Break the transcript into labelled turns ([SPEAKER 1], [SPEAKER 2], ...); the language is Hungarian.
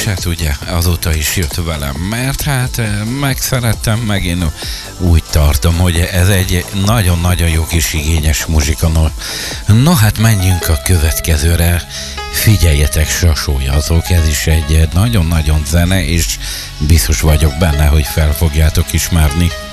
[SPEAKER 1] És hát ugye azóta is jött velem, mert hát megszerettem, meg én úgy tartom, hogy ez egy nagyon-nagyon jó kis igényes muzsika. No hát menjünk a következőre. Figyeljetek, Sasólyazók, ez is egy nagyon-nagyon zene, és biztos vagyok benne, hogy fel fogjátok ismerni.